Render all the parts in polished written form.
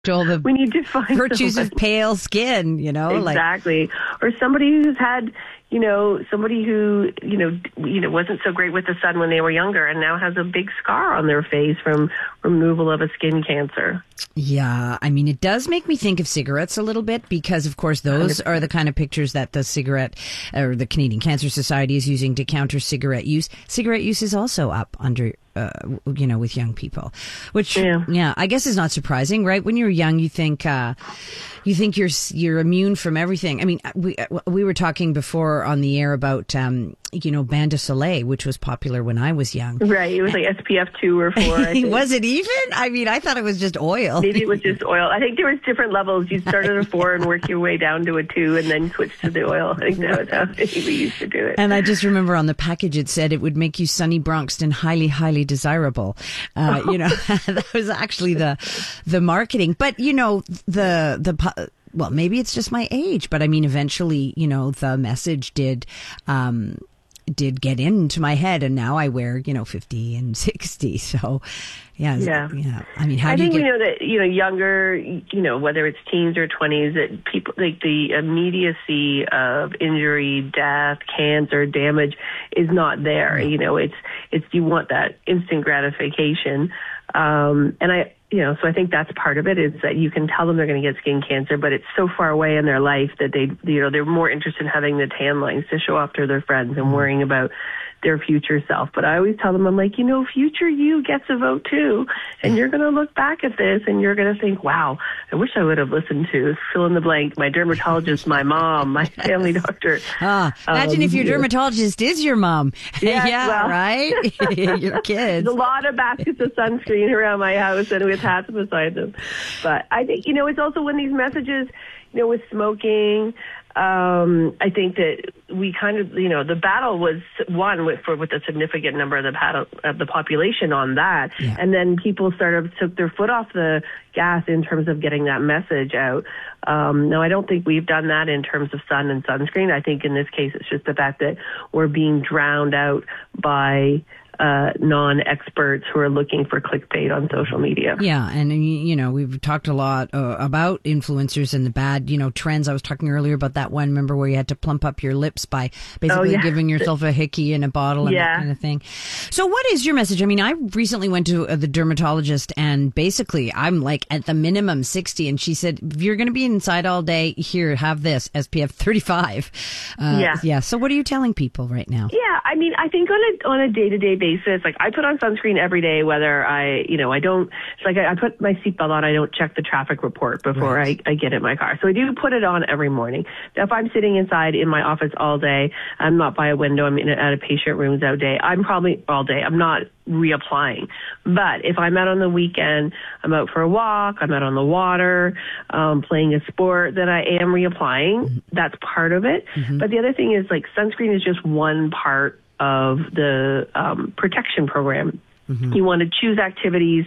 all the we need to find virtues of pale skin, Exactly. Or somebody who's had, somebody who, wasn't so great with the sun when they were younger and now has a big scar on their face from removal of a skin cancer. Yeah, I mean, it does make me think of cigarettes a little bit because, of course, those are the kind of pictures that the cigarette or the Canadian Cancer Society is using to counter cigarette use. Cigarette use is also up under, with young people, which, I guess is not surprising, right? When you're young, you think you're immune from everything. I mean, we were talking before on the air about, Bain de Soleil, which was popular when I was young. Right. It was like SPF 2 or 4. I think. Was it even? I mean, I thought it was just oil. Maybe it was just oil. I think there was different levels. You start at a 4 and work your way down to a 2 and then switch to the oil. I think that was how we used to do it. And I just remember on the package it said it would make you Sunny Bronxton highly, highly desirable. That was actually the marketing. But, well, maybe it's just my age, but I mean, eventually, the message did get into my head, and now I wear, 50 and 60. So, yeah. I mean, I think we know that, younger, whether it's teens or 20s, that people, like the immediacy of injury, death, cancer, damage is not there. It's you want that instant gratification. So I think that's part of it is that you can tell them they're going to get skin cancer, but it's so far away in their life that they're more interested in having the tan lines to show off to their friends and worrying about their future self. But I always tell them, I'm like, future you gets a vote too. And you're going to look back at this and you're going to think, wow, I wish I would have listened to fill in the blank, my dermatologist, my mom, my family doctor. Imagine if your dermatologist is your mom. Yeah, right? Your kids. There's a lot of baskets of sunscreen around my house and with hats beside them. But I think, it's also when these messages, with smoking, I think that we kind of, the battle was won with a significant number of the population on that. Yeah. And then people took their foot off the gas in terms of getting that message out. No, I don't think we've done that in terms of sun and sunscreen. I think in this case, it's just the fact that we're being drowned out by non-experts who are looking for clickbait on social media. Yeah, and we've talked a lot about influencers and the bad, trends. I was talking earlier about that one, remember, where you had to plump up your lips by basically giving yourself a hickey in a bottle and that kind of thing. So what is your message? I mean, I recently went to the dermatologist and basically I'm like at the minimum 60, and she said, if you're going to be inside all day, here, have this, SPF 35. So what are you telling people right now? Yeah, I mean, I think on a day-to-day basis, like I put on sunscreen every day, whether I don't, it's like I put my seatbelt on, I don't check the traffic report before I get in my car. So I do put it on every morning. Now, if I'm sitting inside in my office all day, I'm not by a window, I'm at a patient rooms all day, I'm probably all day, I'm not reapplying. But if I'm out on the weekend, I'm out for a walk, I'm out on the water, playing a sport, then I am reapplying. Mm-hmm. That's part of it. Mm-hmm. But the other thing is, like, sunscreen is just one part of the protection program. Mm-hmm. You want to choose activities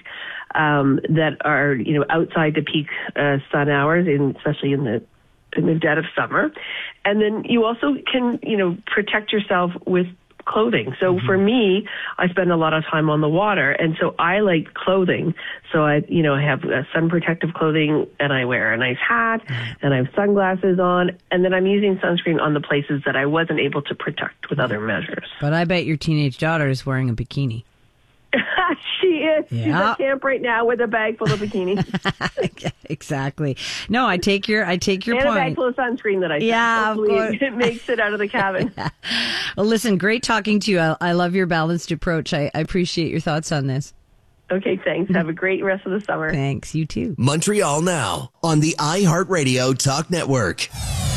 that are, outside the peak sun hours, especially in the dead of summer. And then you also can, protect yourself with clothing. So for me, I spend a lot of time on the water, and so I like clothing. So I have sun protective clothing, and I wear a nice hat, and I have sunglasses on, and then I'm using sunscreen on the places that I wasn't able to protect with other measures. But I bet your teenage daughter is wearing a bikini. She is. Yeah. She's at camp right now with a bag full of bikinis. Exactly. No, I take your and point. And a bag full of sunscreen that I sent. Yeah, hopefully it makes it out of the cabin. Well, listen, great talking to you. I love your balanced approach. I appreciate your thoughts on this. Okay, thanks. Have a great rest of the summer. Thanks. You too. Montreal Now on the iHeartRadio Talk Network.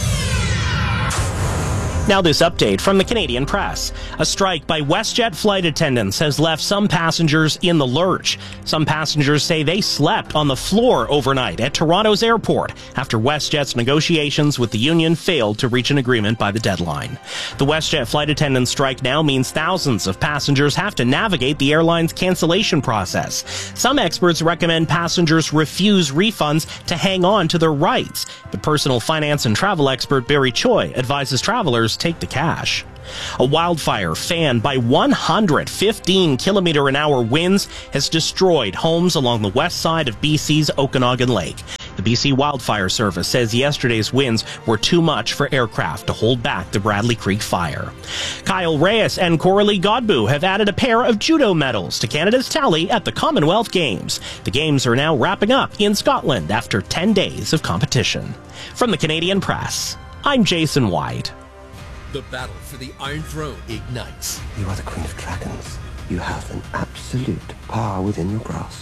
Now this update from the Canadian Press. A strike by WestJet flight attendants has left some passengers in the lurch. Some passengers say they slept on the floor overnight at Toronto's airport after WestJet's negotiations with the union failed to reach an agreement by the deadline. The WestJet flight attendant strike now means thousands of passengers have to navigate the airline's cancellation process. Some experts recommend passengers refuse refunds to hang on to their rights, but personal finance and travel expert Barry Choi advises travelers take the cash. A wildfire fanned by 115 kilometer-an-hour winds has destroyed homes along the west side of BC's Okanagan Lake. The BC Wildfire Service says yesterday's winds were too much for aircraft to hold back the Bradley Creek fire. Kyle Reyes and Coralie Godbout have added a pair of judo medals to Canada's tally at the Commonwealth Games. The Games are now wrapping up in Scotland after 10 days of competition. From the Canadian Press, I'm Jason White. The battle for the Iron Throne ignites. You are the Queen of Dragons. You have an absolute power within your grasp.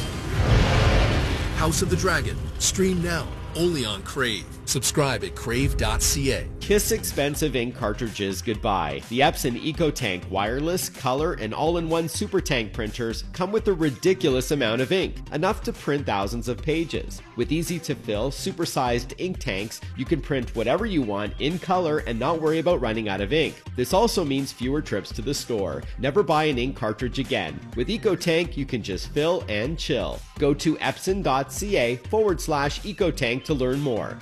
House of the Dragon. Stream now, only on Crave. Subscribe at crave.ca. Kiss expensive ink cartridges goodbye. The Epson EcoTank wireless, color, and all-in-one super tank printers come with a ridiculous amount of ink, enough to print thousands of pages. With easy-to-fill, super-sized ink tanks, you can print whatever you want in color and not worry about running out of ink. This also means fewer trips to the store. Never buy an ink cartridge again. With EcoTank, you can just fill and chill. Go to epson.ca/EcoTank to learn more.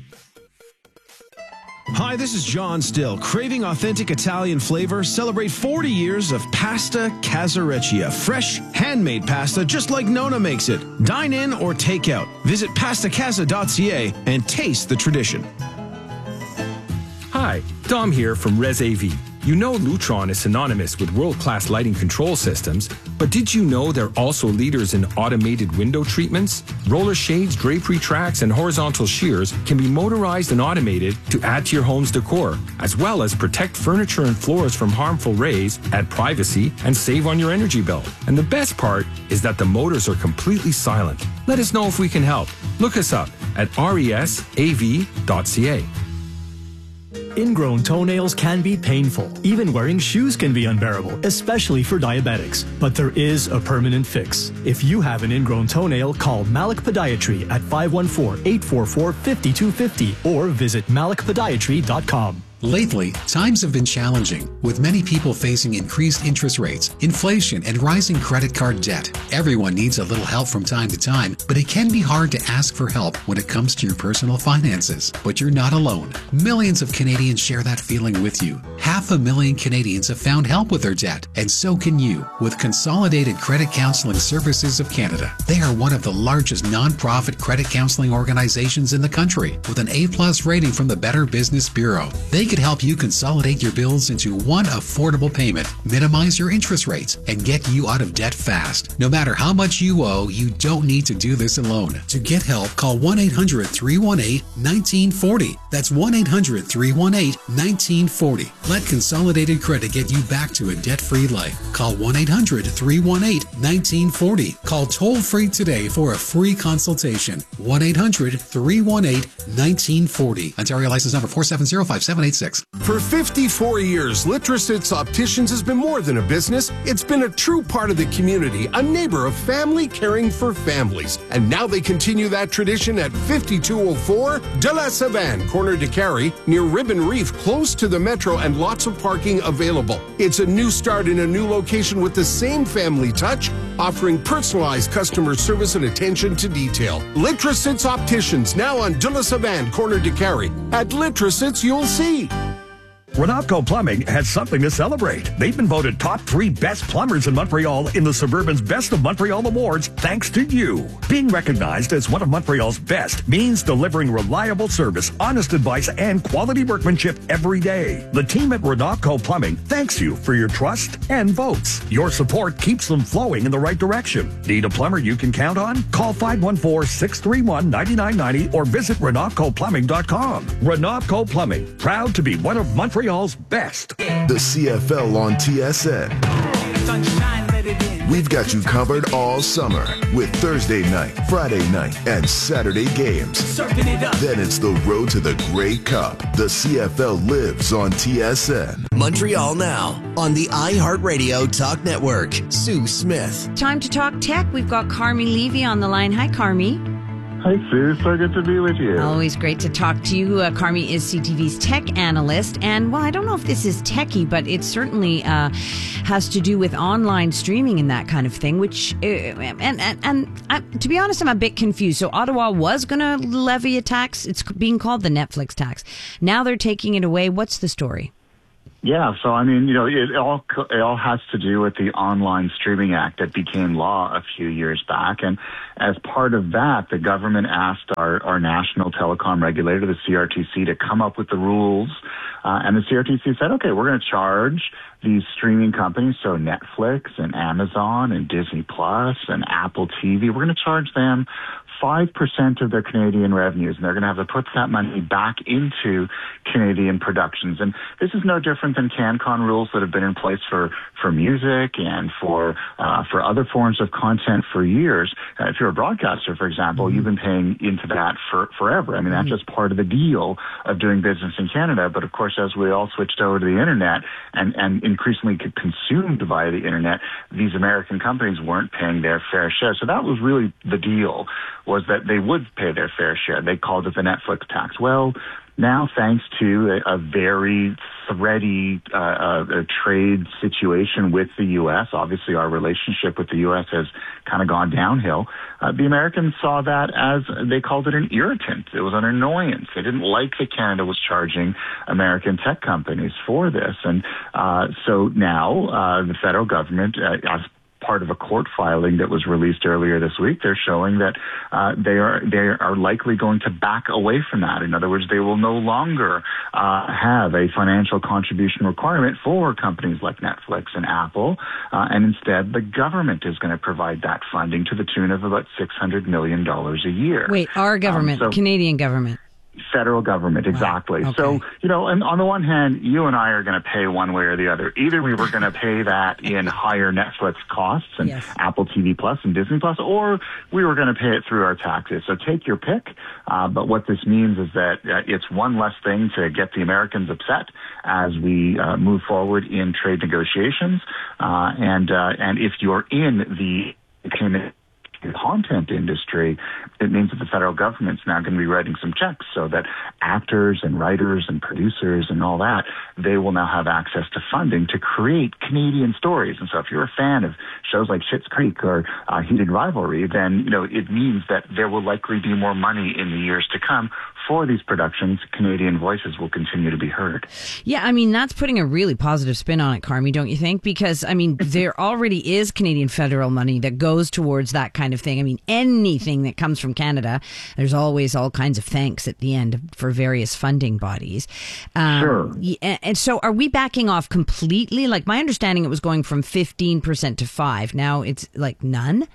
Hi, this is John Still. Craving authentic Italian flavor? Celebrate 40 years of Pasta Casareccia. Fresh, handmade pasta just like Nona makes it. Dine in or take out. Visit pastacasa.ca and taste the tradition. Hi, Dom here from Res AV. You know Lutron is synonymous with world-class lighting control systems, but did you know they're also leaders in automated window treatments? Roller shades, drapery tracks, and horizontal shears can be motorized and automated to add to your home's decor, as well as protect furniture and floors from harmful rays, add privacy, and save on your energy bill. And the best part is that the motors are completely silent. Let us know if we can help. Look us up at resav.ca. Ingrown toenails can be painful. Even wearing shoes can be unbearable, especially for diabetics. But there is a permanent fix. If you have an ingrown toenail, call Malik Podiatry at 514-844-5250 or visit malikpodiatry.com. Lately, times have been challenging, with many people facing increased interest rates, inflation, and rising credit card debt. Everyone needs a little help from time to time, but it can be hard to ask for help when it comes to your personal finances. But you're not alone. Millions of Canadians share that feeling with you. 500,000 Canadians have found help with their debt, and so can you with Consolidated Credit Counseling Services of Canada. They are one of the largest non-profit credit counseling organizations in the country, with an A+ rating from the Better Business Bureau. They could help you consolidate your bills into one affordable payment, minimize your interest rates, and get you out of debt fast. No matter how much you owe, you don't need to do this alone. To get help, call 1-800-318-1940. That's 1-800-318-1940. Let Consolidated Credit get you back to a debt-free life. Call 1-800-318-1940. Call toll-free today for a free consultation. 1-800-318-1940. Ontario license number 4705786. For 54 years, Litrosits Opticians has been more than a business. It's been a true part of the community, a neighbor of family caring for families. And now they continue that tradition at 5204 De La Savane, corner de Carey, near Ribbon Reef, close to the metro and lots of parking available. It's a new start in a new location with the same family touch, offering personalized customer service and attention to detail. Litrosits Opticians, now on De La Savane, corner de Carey. At Litrosits, you'll see. Renatco Plumbing has something to celebrate. They've been voted top 3 best plumbers in Montreal in the Suburban's Best of Montreal Awards thanks to you. Being recognized as one of Montreal's best means delivering reliable service, honest advice, and quality workmanship every day. The team at Renatco Plumbing thanks you for your trust and votes. Your support keeps them flowing in the right direction. Need a plumber you can count on? Call 514-631-9990 or visit RenatcoPlumbing.com. Renatco Plumbing, proud to be one of Montreal's best. The CFL on TSN. We've got you covered all summer with Thursday night, Friday night, and Saturday games. Then it's the road to the Grey Cup. The CFL lives on TSN. Montreal Now on the iHeartRadio Talk Network. Sue Smith. Time to talk tech. We've got Carmi Levy on the line. Hi, Carmi. Hi, Sue. So good to be with you. Always great to talk to you. Carmi is CTV's tech analyst. And, well, I don't know if this is techie, but it certainly has to do with online streaming and that kind of thing, which, to be honest, I'm a bit confused. So Ottawa was going to levy a tax. It's being called the Netflix tax. Now they're taking it away. What's the story? Yeah, so I mean, it all has to do with the Online Streaming Act that became law a few years back, and as part of that, the government asked our national telecom regulator, the CRTC, to come up with the rules, and the CRTC said, okay, we're going to charge these streaming companies, so Netflix and Amazon and Disney Plus and Apple TV, we're going to charge them 5% of their Canadian revenues, and they're going to have to put that money back into Canadian productions. And this is no different than CanCon rules that have been in place for music and for other forms of content for years. If you're a broadcaster, for example, you've been paying into that forever. I mean, that's just part of the deal of doing business in Canada. But of course, as we all switched over to the internet and increasingly consumed via the internet, these American companies weren't paying their fair share. So that was really the deal, was that they would pay their fair share. They called it the Netflix tax. Well, now, thanks to a very thready trade situation with the U.S., obviously our relationship with the U.S. has kind of gone downhill. The Americans saw that as, they called it an irritant. It was an annoyance. They didn't like that Canada was charging American tech companies for this. And so now the federal government, as part of a court filing that was released earlier this week, they're showing that they are likely going to back away from that. In other words, they will no longer have a financial contribution requirement for companies like Netflix and Apple, and instead the government is going to provide that funding to the tune of about $600 million a year. Wait, our government, Canadian government? Federal government, exactly. Wow. Okay. So, and on the one hand, you and I are going to pay one way or the other. Either we were going to pay that in higher Netflix costs and Apple TV Plus and Disney Plus, or we were going to pay it through our taxes. So take your pick. But what this means is that it's one less thing to get the Americans upset as we move forward in trade negotiations. And if you're in the content industry, it means that the federal government's now going to be writing some checks so that actors and writers and producers and all that, they will now have access to funding to create Canadian stories. And so if you're a fan of shows like Schitt's Creek or Heated Rivalry, then, it means that there will likely be more money in the years to come for these productions. Canadian voices will continue to be heard. Yeah, I mean, that's putting a really positive spin on it, Carmi, don't you think? Because, I mean, there already is Canadian federal money that goes towards that kind of thing. I mean, anything that comes from Canada, there's always all kinds of thanks at the end for various funding bodies. Sure. And so are we backing off completely? Like, my understanding, it was going from 15% to 5%. Now it's like none?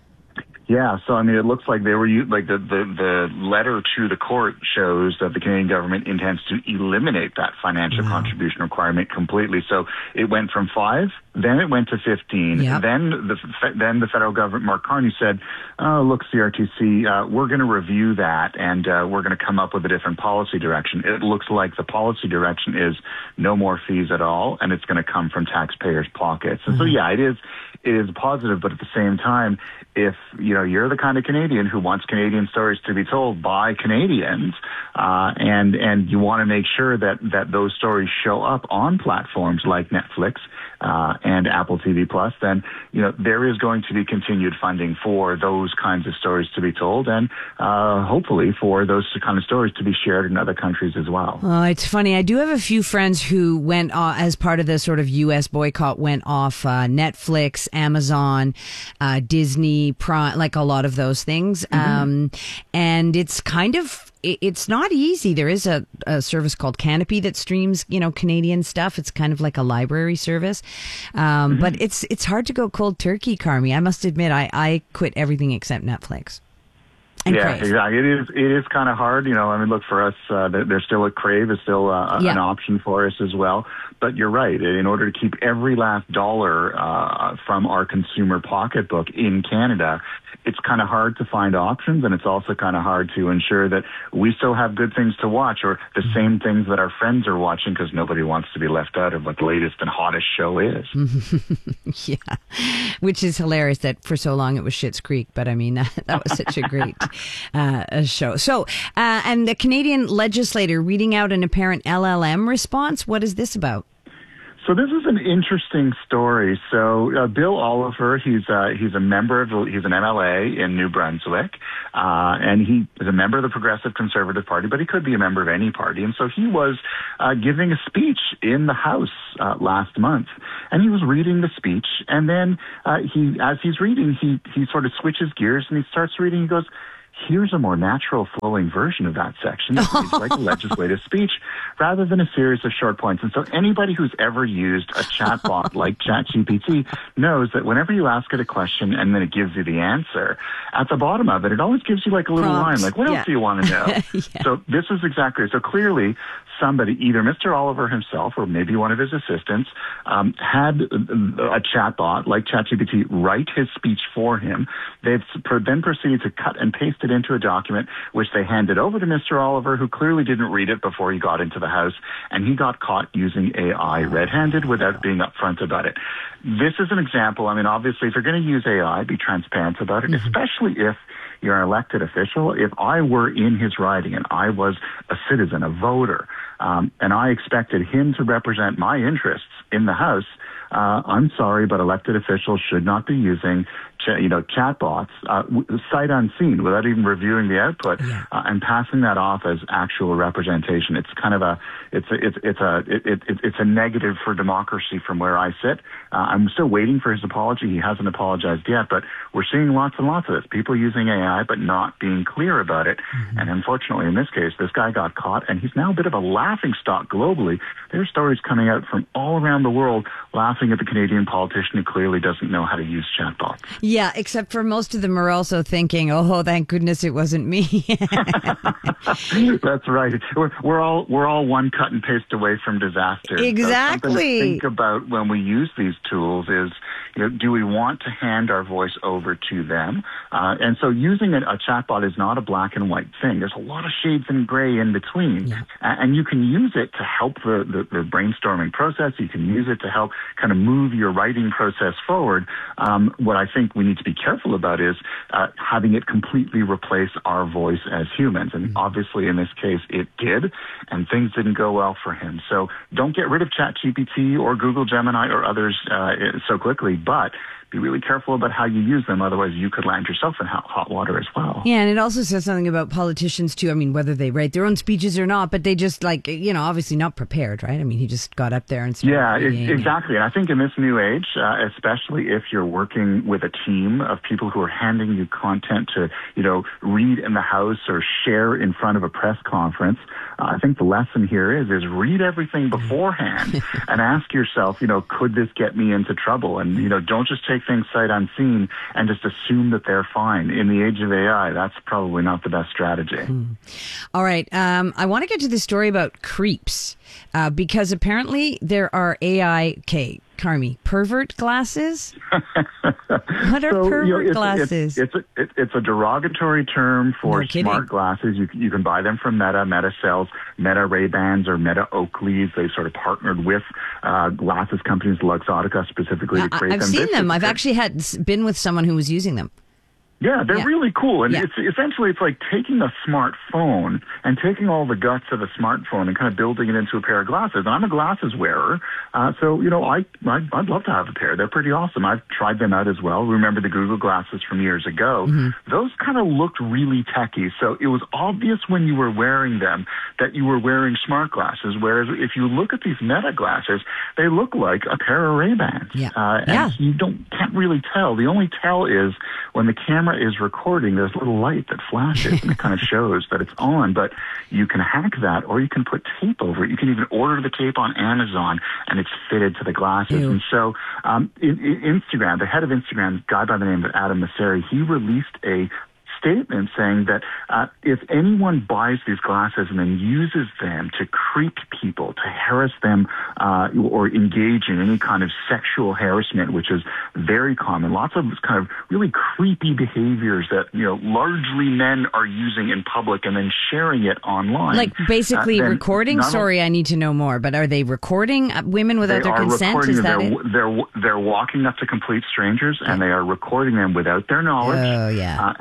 Yeah, so I mean, it looks like they were like the letter to the court shows that the Canadian government intends to eliminate that financial contribution requirement completely. So it went from 5, then it went to 15. Yep. Then the federal government, Mark Carney, said, "Oh, look, CRTC, we're going to review that, and we're going to come up with a different policy direction." It looks like the policy direction is no more fees at all, and it's going to come from taxpayers' pockets. And so, yeah, it is positive, but at the same time, if you're the kind of Canadian who wants Canadian stories to be told by Canadians, and you want to make sure that those stories show up on platforms like Netflix and Apple TV Plus, then there is going to be continued funding for those kinds of stories to be told, and hopefully for those kind of stories to be shared in other countries as well. It's funny. I do have a few friends who went as part of the sort of U.S. boycott, went off Netflix, Amazon, Disney, Prime, like a lot of those things. And it's kind of, it's not easy. There is a service called Canopy that streams, Canadian stuff. It's kind of like a library service. But it's hard to go cold turkey, Carmi. I must admit, I quit everything except Netflix. Yeah, exactly. It is kind of hard. I mean, look, for us, there's still a Crave is still an option for us as well. But you're right. In order to keep every last dollar from our consumer pocketbook in Canada, it's kind of hard to find options, and it's also kind of hard to ensure that we still have good things to watch, or the same things that our friends are watching, because nobody wants to be left out of what the latest and hottest show is. Yeah, which is hilarious that for so long it was Schitt's Creek, but I mean, that was such a great show. So, and the Canadian legislator reading out an apparent LLM response, what is this about? So this is an interesting story. So Bill Oliver, he's a member of he's an MLA in New Brunswick, and he is a member of the Progressive Conservative Party, but he could be a member of any party. And so he was giving a speech in the House last month, and he was reading the speech, and then as he's reading, he sort of switches gears and he starts reading. He goes, here's a more natural flowing version of that section that reads like a legislative speech rather than a series of short points. And so anybody who's ever used a chatbot like ChatGPT knows that whenever you ask it a question and then it gives you the answer, at the bottom of it, it always gives you like a little line, like, what else do you want to know? So this is exactly, so clearly somebody, either Mr. Oliver himself or maybe one of his assistants, had a chatbot like ChatGPT write his speech for him. They've then proceeded to cut and paste it into a document, which they handed over to Mr. Oliver, who clearly didn't read it before he got into the House, and he got caught using AI red-handed without being upfront about it. This is an example. I mean, obviously, if you're going to use AI, be transparent about it, especially if you're an elected official. If I were in his riding and I was a citizen, a voter, and I expected him to represent my interests in the House, I'm sorry, but elected officials should not be using chatbots sight unseen without even reviewing the output and passing that off as actual representation. It's kind of it's a negative for democracy from where I sit. I'm still waiting for his apology. He hasn't apologized yet, but we're seeing lots and lots of this. People using AI but not being clear about it. And unfortunately, in this case, this guy got caught, and he's now a bit of a laughingstock globally. There's stories coming out from all around the world laughing at the Canadian politician who clearly doesn't know how to use chatbots. Yeah, except for most of them are also thinking, oh, thank goodness it wasn't me. That's right. We're all one cut and paste away from disaster. Exactly. So something to think about when we use these tools is, do we want to hand our voice over to them? And so using a chatbot is not a black and white thing. There's a lot of shades and gray in between. Yeah. And you can use it to help the brainstorming process. You can use it to help kind of move your writing process forward. What I think we need to be careful about is having it completely replace our voice as humans. And obviously in this case it did, and things didn't go well for him. So don't get rid of ChatGPT or Google Gemini or others so quickly, but be really careful about how you use them. Otherwise, you could land yourself in hot water as well. Yeah, and it also says something about politicians, too. I mean, whether they write their own speeches or not, but they just, obviously not prepared, right? I mean, he just got up there and started. Yeah, exactly. And I think in this new age, especially if you're working with a team of people who are handing you content to, read in the House or share in front of a press conference, I think the lesson here is read everything beforehand and ask yourself, could this get me into trouble? And, don't just take things sight unseen and just assume that they're fine. In the age of AI, that's probably not the best strategy. All right. I want to get to the story about creeps because apparently there are AI, Carmi, pervert glasses? What are pervert glasses? It's a derogatory term for smart glasses. You can buy them from Meta. Meta sells Meta Ray-Bans or Meta Oakleys. They sort of partnered with glasses companies, Luxottica specifically, to create them. I've seen them. I've actually been with someone who was using them. Yeah, they're really cool. And it's essentially like taking a smartphone and taking all the guts of a smartphone and kind of building it into a pair of glasses. And I'm a glasses wearer, so, I'd love to have a pair. They're pretty awesome. I've tried them out as well. Remember the Google glasses from years ago? Those kind of looked really techy. So it was obvious when you were wearing them that you were wearing smart glasses. Whereas if you look at these Meta glasses, they look like a pair of Ray-Bans. And you can't really tell. The only tell is when the camera is recording, there's a little light that flashes and it kind of shows that it's on, but you can hack that or you can put tape over it. You can even order the tape on Amazon and it's fitted to the glasses. And so Instagram, the head of Instagram, a guy by the name of Adam Mosseri, he released a statement saying that if anyone buys these glasses and then uses them to creep people, to harass them or engage in any kind of sexual harassment, which is very common, lots of kind of really creepy behaviors that, largely men are using in public and then sharing it online. Like basically recording? Sorry, I need to know more, but are they recording women without their consent? Is that it? They're walking up to complete strangers and they are recording them without their knowledge. Oh, yeah. And then they are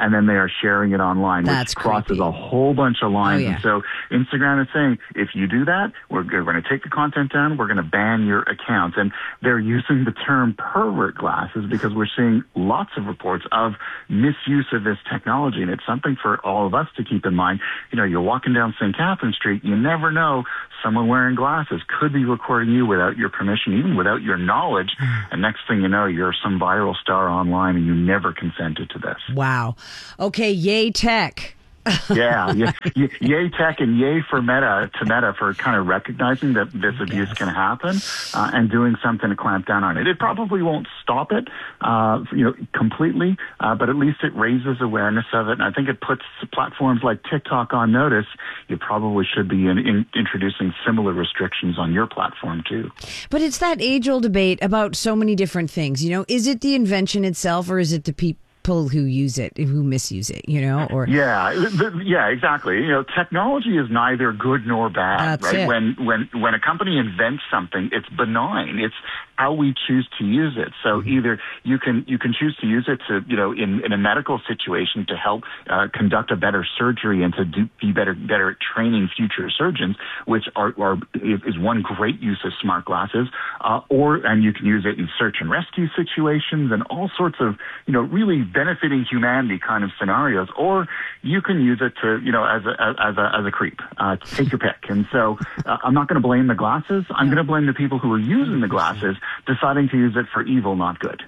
are sharing it online, That's which crosses creepy. a whole bunch of lines. Oh, yeah. And so Instagram is saying, if you do that, we're going to take the content down, we're going to ban your accounts. And they're using the term pervert glasses because we're seeing lots of reports of misuse of this technology. And it's something for all of us to keep in mind. You know, you're walking down St. Catherine Street, you never know, someone wearing glasses could be recording you without your permission, even without your knowledge. And next thing you know, you're some viral star online and you never consented to this. Wow. Okay, yay tech. Yeah, yay tech and yay for Meta for kind of recognizing that this abuse can happen and doing something to clamp down on it. It probably won't stop it, completely, but at least it raises awareness of it. And I think it puts platforms like TikTok on notice. You probably should be introducing similar restrictions on your platform too. But it's that age-old debate about so many different things. You know, is it the invention itself, or is it the people who use it, who misuse it, you know? Or yeah, exactly. You know, technology is neither good nor bad, That's right? it. When a company invents something, it's benign. It's how we choose to use it. So either you can choose to use it to, you know, in a medical situation to help conduct a better surgery and to be better at training future surgeons, which is one great use of smart glasses, and you can use it in search and rescue situations and all sorts of, you know, really benefiting humanity kind of scenarios, or you can use it to, you know, as a creep. Take your pick. And so I'm not going to blame the glasses. I'm going to blame the people who are using the glasses, deciding to use it for evil, not good.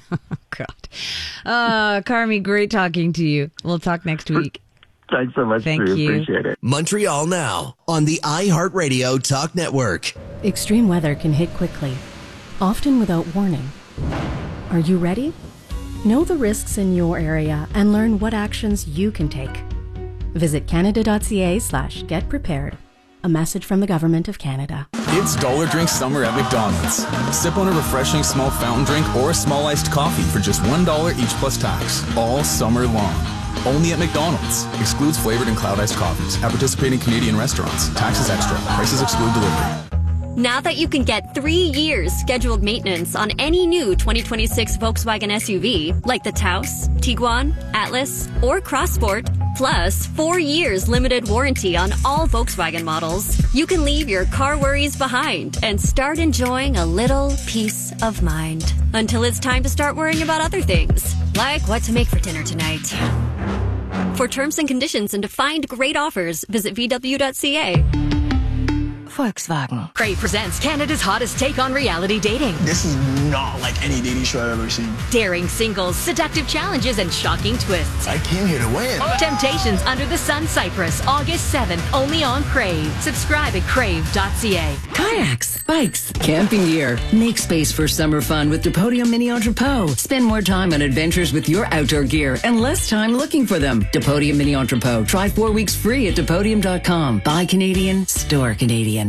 God. Carmi, great talking to you. We'll talk next week. Thanks so much. Thank you. Appreciate it. Montreal Now on the iHeartRadio Talk Network. Extreme weather can hit quickly, often without warning. Are you ready? Know the risks in your area and learn what actions you can take. Visit canada.ca/getprepared. A message from the Government of Canada. It's Dollar Drink Summer at McDonald's. Sip on a refreshing small fountain drink or a small iced coffee for just $1 each plus tax, all summer long. Only at McDonald's. Excludes flavored and cloud iced coffees. At participating Canadian restaurants. Taxes extra. Prices exclude delivery. Now that you can get 3 years scheduled maintenance on any new 2026 Volkswagen SUV, like the Taos, Tiguan, Atlas, or Crossport, plus 4 years limited warranty on all Volkswagen models, you can leave your car worries behind and start enjoying a little peace of mind. Until it's time to start worrying about other things, like what to make for dinner tonight. For terms and conditions and to find great offers, visit VW.ca. Volkswagen. Crave presents Canada's hottest take on reality dating. This is not like any dating show I've ever seen. Daring singles, seductive challenges, and shocking twists. I came here to win. Temptations Under the Sun Cyprus, August 7th, only on Crave. Subscribe at crave.ca. Kayaks, bikes, camping gear. Make space for summer fun with Depodium Mini Entrepot. Spend more time on adventures with your outdoor gear and less time looking for them. Depodium Mini Entrepot. Try 4 weeks free at Depodium.com. Buy Canadian, store Canadian.